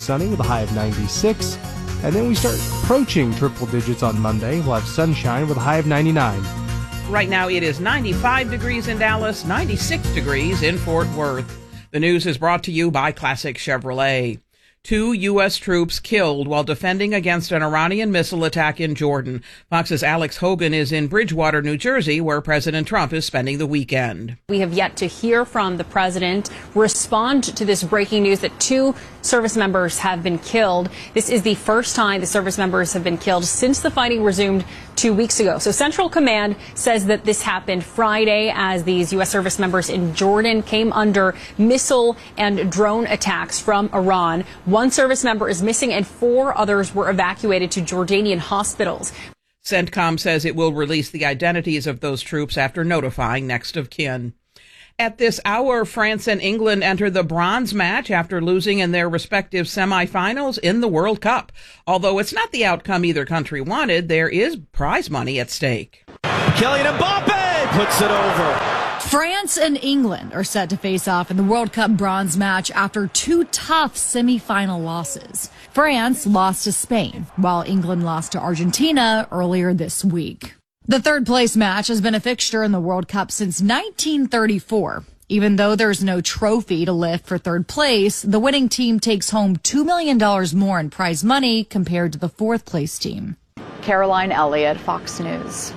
sunny with a high of 96. And then we start approaching triple digits on Monday. We'll have sunshine with a high of 99. Right now it is 95 degrees in Dallas, 96 degrees in Fort Worth. The news is brought to you by Classic Chevrolet. 2 U.S. troops killed while defending against an Iranian missile attack in Jordan. Fox's Alex Hogan is in Bridgewater, New Jersey, where President Trump is spending the weekend. We have yet to hear from the president respond to this breaking news that 2 service members have been killed. This is the first time the service members have been killed since the fighting resumed 2 weeks ago. So Central Command says that this happened Friday as these U.S. service members in Jordan came under missile and drone attacks from Iran. 1 service member is missing and 4 others were evacuated to Jordanian hospitals. CENTCOM says it will release the identities of those troops after notifying next of kin. At this hour, France and England enter the bronze match after losing in their respective semifinals in the World Cup. Although it's not the outcome either country wanted, there is prize money at stake. Kylian Mbappe puts it over. France and England are set to face off in the World Cup bronze match after 2 tough semifinal losses. France lost to Spain, while England lost to Argentina earlier this week. The third-place match has been a fixture in the World Cup since 1934. Even though there's no trophy to lift for third place, the winning team takes home $2 million more in prize money compared to the fourth-place team. Caroline Elliott, Fox News.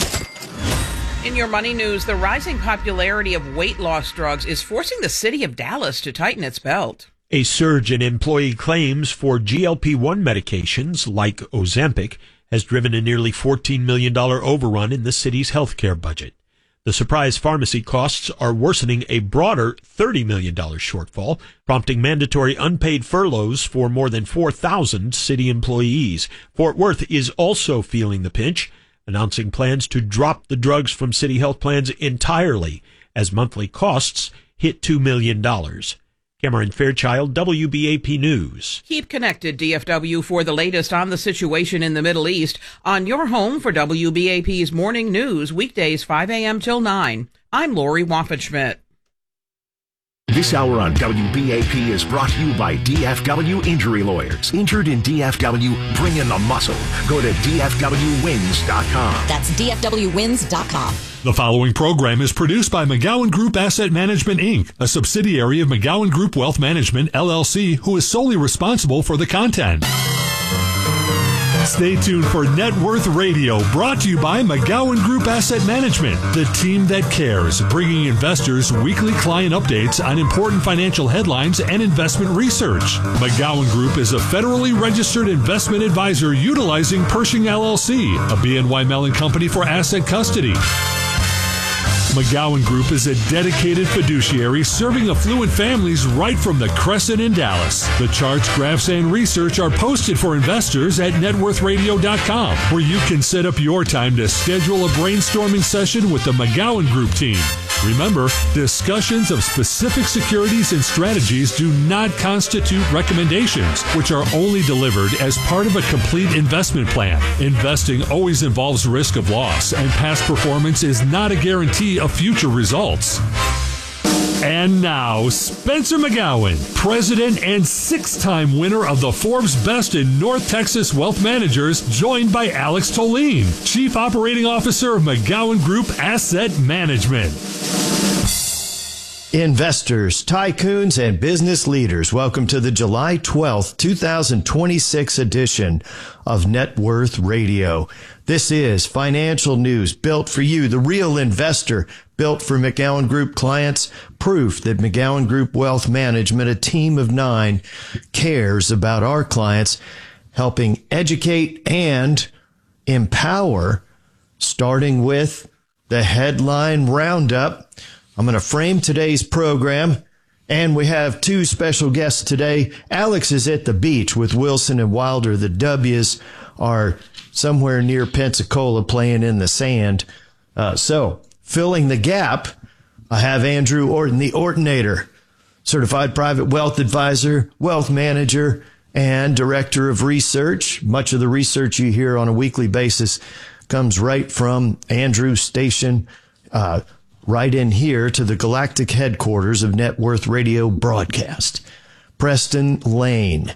In your money news, the rising popularity of weight loss drugs is forcing the city of Dallas to tighten its belt. A surge in employee claims for GLP-1 medications like Ozempic has driven a nearly $14 million overrun in the city's healthcare budget. The surprise pharmacy costs are worsening a broader $30 million shortfall, prompting mandatory unpaid furloughs for more than 4,000 city employees. Fort Worth is also feeling the pinch, announcing plans to drop the drugs from city health plans entirely as monthly costs hit $2 million. Cameron Fairchild, WBAP News. Keep connected, DFW, for the latest on the situation in the Middle East on your home for WBAP's Morning News, weekdays 5 a.m. till 9. I'm Lori Waffenschmidt. This hour on WBAP is brought to you by DFW Injury Lawyers. Injured in DFW, bring in the muscle. Go to DFWWins.com. That's DFWWins.com. The following program is produced by McGowan Group Asset Management, Inc., a subsidiary of McGowan Group Wealth Management, LLC, who is solely responsible for the content. Stay tuned for Net Worth Radio, brought to you by McGowan Group Asset Management, the team that cares, bringing investors weekly client updates on important financial headlines and investment research. McGowan Group is a federally registered investment advisor utilizing Pershing LLC, a BNY Mellon company for asset custody. McGowan Group is a dedicated fiduciary serving affluent families right from the Crescent in Dallas. The charts, graphs, and research are posted for investors at networthradio.com, where you can set up your time to schedule a brainstorming session with the McGowan Group team. Remember, discussions of specific securities and strategies do not constitute recommendations, which are only delivered as part of a complete investment plan. Investing always involves risk of loss, and past performance is not a guarantee of future results. And now, Spencer McGowan, president and 6-time winner of the Forbes Best in North Texas Wealth Managers, joined by Alex Tolene, Chief Operating Officer of McGowan Group Asset Management. Investors, tycoons, and business leaders, welcome to the July 12th, 2026 edition of Net Worth Radio. This is financial news built for you, the real investor, built for McGowan Group clients, proof that McGowan Group Wealth Management, a team of 9, cares about our clients, helping educate and empower, starting with the headline roundup. I'm going to frame today's program, and we have 2 special guests today. Alex is at the beach with Wilson and Wilder. The W's are somewhere near Pensacola playing in the sand. So filling the gap, I have Andrew Orton, the Ortonator, certified private wealth advisor, wealth manager, and director of research. Much of the research you hear on a weekly basis comes right from Andrew's station, right in here to the galactic headquarters of Net Worth Radio broadcast. Preston Lane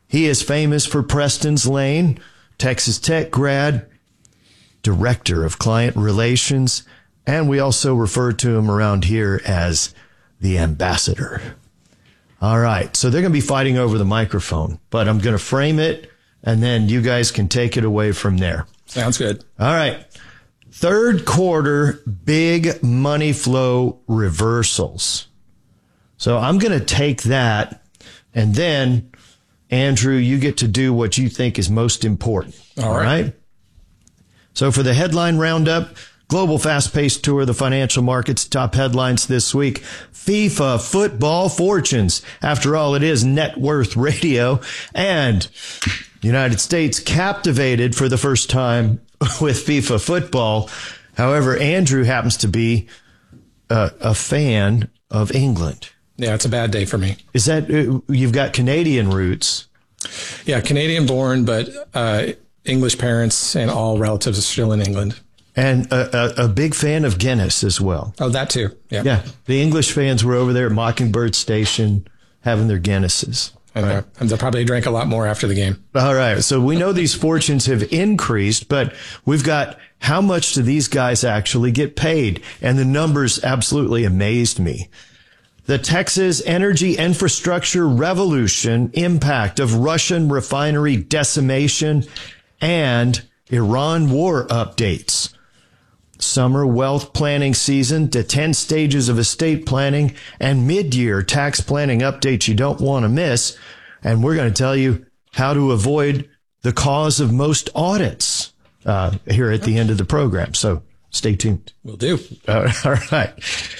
He is famous for Preston's Lane, Texas Tech grad, director of client relations, and we also refer to him around here as the ambassador. All right, so they're going to be fighting over the microphone, but I'm going to frame it, and then you guys can take it away from there. Sounds good. All right. Third quarter big money flow reversals. So I'm going to take that, and then, Andrew, you get to do what you think is most important. All right. So for the headline roundup, global fast-paced tour of the financial markets, top headlines this week, FIFA football fortunes. After all, it is net worth radio, and United States captivated for the first time with FIFA football. However, Andrew happens to be a fan of England. Yeah, it's a bad day for me. Is that, you've got Canadian roots? Yeah, Canadian born, but English parents and all relatives are still in England. And a big fan of Guinness as well. Oh, that too. Yeah. Yeah. The English fans were over there at Mockingbird Station having their Guinnesses. And they'll probably drink a lot more after the game. All right. So we know these fortunes have increased, but we've got how much do these guys actually get paid? And the numbers absolutely amazed me. The Texas energy infrastructure revolution, impact of Russian refinery decimation, and Iran war updates. Summer wealth planning season, the 10 stages of estate planning, and mid-year tax planning updates you don't want to miss. And we're going to tell you how to avoid the cause of most audits here at the end of the program. So stay tuned. Will do. All right.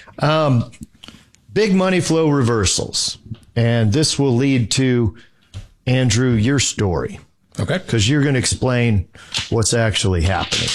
Big money flow reversals. And this will lead to, Andrew, your story. Okay. Because you're going to explain what's actually happening.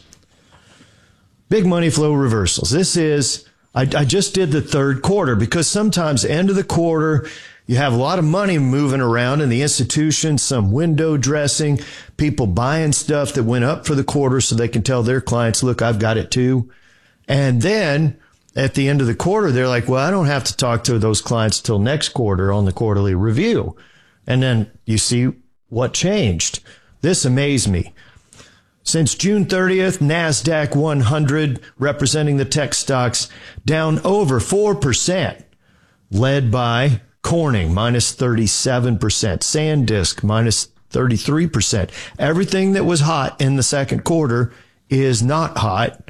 Big money flow reversals. This is, I just did the third quarter because sometimes end of the quarter, you have a lot of money moving around in the institution, some window dressing, people buying stuff that went up for the quarter so they can tell their clients, look, I've got it too. And then at the end of the quarter, they're like, well, I don't have to talk to those clients till next quarter on the quarterly review. And then you see what changed. This amazed me. Since June 30th, NASDAQ 100, representing the tech stocks, down over 4%, led by Corning, minus 37%, SanDisk, minus 33%. Everything that was hot in the second quarter is not hot.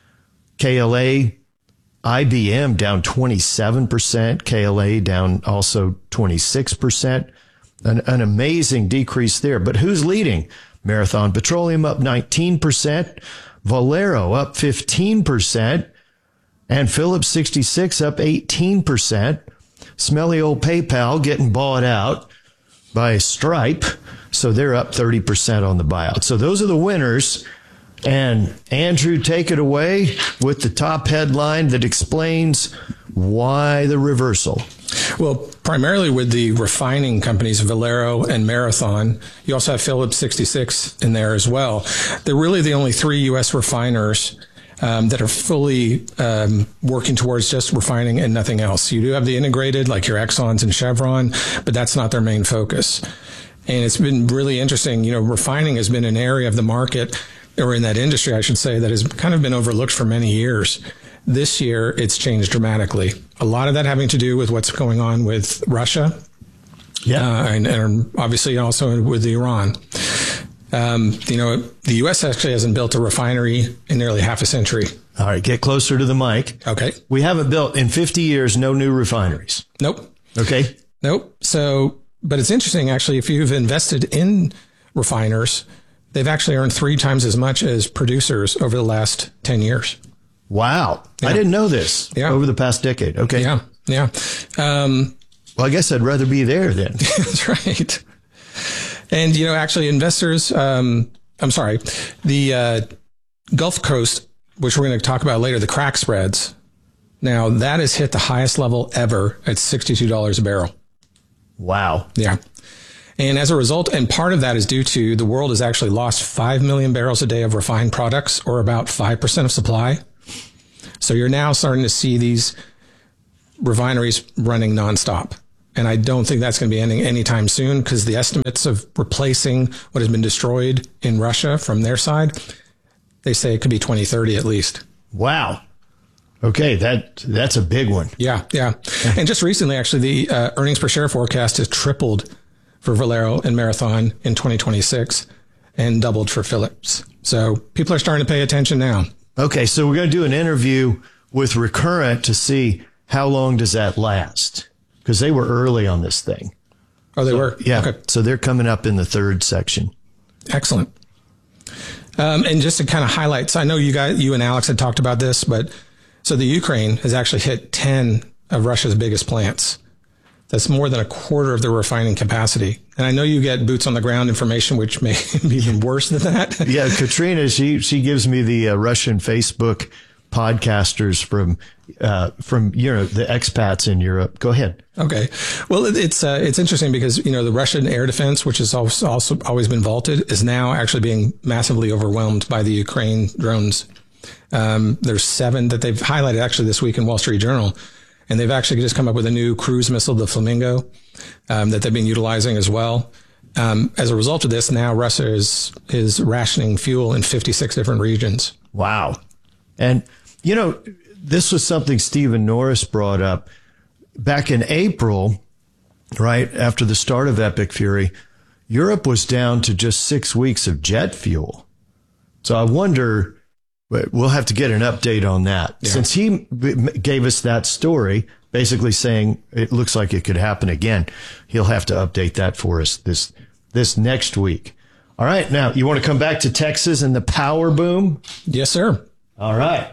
KLA, IBM down 27%, KLA down also 26%. An amazing decrease there. But who's leading? Marathon Petroleum up 19%, Valero up 15%, and Phillips 66 up 18%. Smelly old PayPal getting bought out by Stripe, so they're up 30% on the buyout. So those are the winners. And Andrew, take it away with the top headline that explains why the reversal. Well, primarily with the refining companies, Valero and Marathon. You also have Phillips 66 in there as well. They're really the only three U.S. refiners that are fully working towards just refining and nothing else. You do have the integrated, like your Exxons and Chevron, but that's not their main focus. And it's been really interesting. You know, refining has been an area of the market, or in that industry, I should say, that has kind of been overlooked for many years. This year, it's changed dramatically. A lot of that having to do with what's going on with Russia, and obviously also with Iran. You know, the U.S. actually hasn't built a refinery in nearly half a century. All right, get closer to the mic. Okay. We haven't built in 50 years, no new refineries. Nope. Okay. Nope. So, but it's interesting, actually, if you've invested in refiners, they've actually earned 3 times as much as producers over the last 10 years. Wow. Yeah. I didn't know this over the past decade. Okay. Yeah. Yeah. Well, I guess I'd rather be there then. That's right. And, you know, actually investors, the Gulf Coast, which we're going to talk about later, the crack spreads. Now that has hit the highest level ever at $62 a barrel. Wow. Yeah. And as a result, and part of that is due to the world has actually lost 5 million barrels a day of refined products, or about 5% of supply. So you're now starting to see these refineries running nonstop. And I don't think that's going to be ending anytime soon, because the estimates of replacing what has been destroyed in Russia from their side, they say it could be 2030 at least. Wow. Okay, that's a big one. Yeah. And just recently, actually, the earnings per share forecast has tripled for Valero and Marathon in 2026 and doubled for Phillips. So people are starting to pay attention now. Okay, so we're going to do an interview with Recurrent to see how long does that last, because they were early on this thing. Oh, they were? Yeah. Okay. So they're coming up in the third section. Excellent. And just to kind of highlight, so I know you and Alex had talked about this, but so the Ukraine has actually hit 10 of Russia's biggest plants. That's more than a quarter of their refining capacity. And I know you get boots on the ground information, which may be even worse than that. Yeah, Katrina, she gives me the Russian Facebook podcasters from the expats in Europe. Go ahead. Okay. Well, it's interesting because, the Russian air defense, which has also always been vaulted, is now actually being massively overwhelmed by the Ukraine drones. There's 7 that they've highlighted actually this week in Wall Street Journal. And they've actually just come up with a new cruise missile, the Flamingo, that they've been utilizing as well. As a result of this, now Russia is rationing fuel in 56 different regions. Wow. And, this was something Stephen Norris brought up back in April, right after the start of Epic Fury. Europe was down to just 6 weeks of jet fuel. So I wonder, we'll have to get an update on that. Yeah. Since he gave us that story, basically saying it looks like it could happen again, he'll have to update that for us this next week. All right. Now, you want to come back to Texas and the power boom? Yes, sir. All right.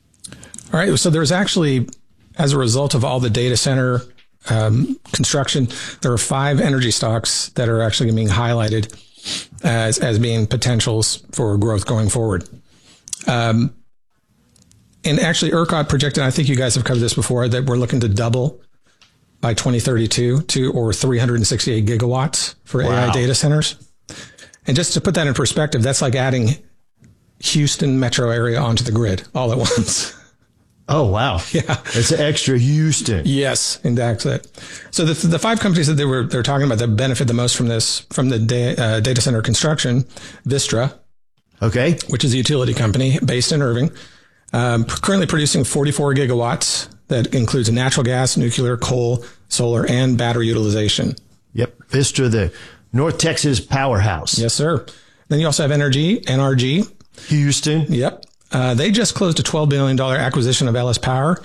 So there's actually, as a result of all the data center construction, there are 5 energy stocks that are actually being highlighted as being potentials for growth going forward. And actually, ERCOT projected, I think you guys have covered this before, that we're looking to double by 2032 to 368 gigawatts for AI data centers. And just to put that in perspective, that's like adding Houston metro area onto the grid all at once. Oh, wow. Yeah. It's extra Houston. Yes, and that's it. So the 5 companies that they're talking about that benefit the most from the data center construction, Vistra. Okay. Which is a utility company based in Irving, currently producing 44 gigawatts. That includes natural gas, nuclear, coal, solar, and battery utilization. Yep. Vistra, the North Texas powerhouse. Yes, sir. Then you also have NRG. Houston. Yep. They just closed a $12 billion acquisition of LS Power,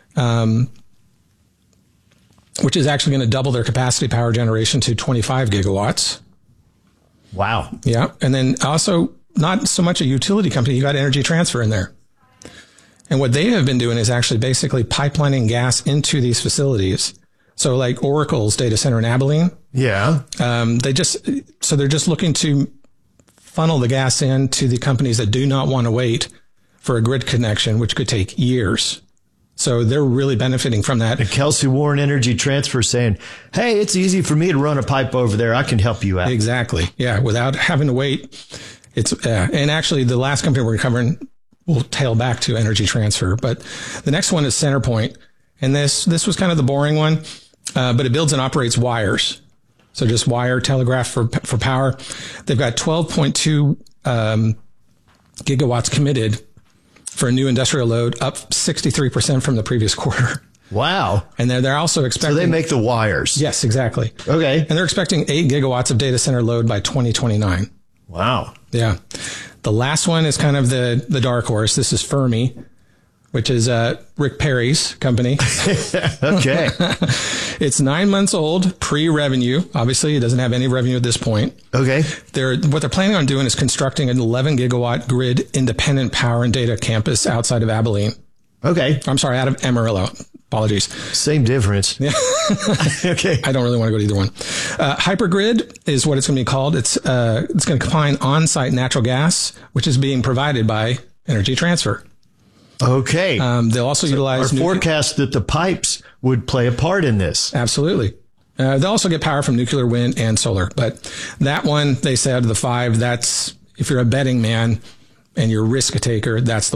which is actually going to double their capacity power generation to 25 gigawatts. Wow. Yeah. And then also, not so much a utility company, you got Energy Transfer in there. And what they have been doing is actually basically pipelining gas into these facilities. So like Oracle's data center in Abilene. Yeah. They're just looking to funnel the gas into the companies that do not want to wait for a grid connection, which could take years. So they're really benefiting from that. And Kelsey Warren Energy Transfer saying, hey, it's easy for me to run a pipe over there. I can help you out. Exactly. Yeah. Without having to wait. And actually the last company we're covering will tail back to Energy Transfer, but the next one is CenterPoint. And this was kind of the boring one, but it builds and operates wires. So just wire telegraph for power. They've got 12.2 gigawatts committed for a new industrial load, up 63% from the previous quarter. Wow. And they're also expecting... So they make the wires. Yes, exactly. Okay. And they're expecting 8 gigawatts of data center load by 2029. Wow. Yeah. The last one is kind of the dark horse. This is Fermi, which is Rick Perry's company. Okay. It's 9 months old, pre-revenue. Obviously, it doesn't have any revenue at this point. Okay. What they're planning on doing is constructing an 11 gigawatt grid independent power and data campus outside of Abilene. Okay. I'm sorry, out of Amarillo. Apologies. Same difference. Yeah. Okay. I don't really want to go to either one. Hypergrid is what it's going to be called. It's going to combine on-site natural gas, which is being provided by Energy Transfer. Okay. They'll also utilize... Our forecast that the pipes would play a part in this. Absolutely. They'll also get power from nuclear, wind, and solar. But that one, they say out of the 5, that's, if you're a betting man and you're a risk taker, that's the one.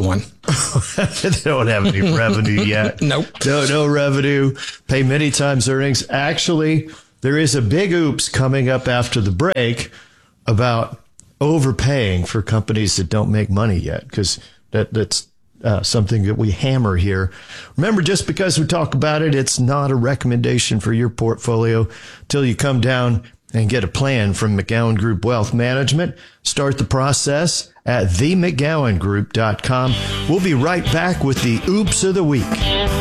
They don't have any revenue yet. Nope. No revenue. Pay many times earnings. Actually, there is a big oops coming up after the break about overpaying for companies that don't make money yet, because that's something that we hammer here. Remember, just because we talk about it, it's not a recommendation for your portfolio till you come down and get a plan from McGowan Group Wealth Management. Start the process at themcgowangroup.com. We'll be right back with the Oops of the Week.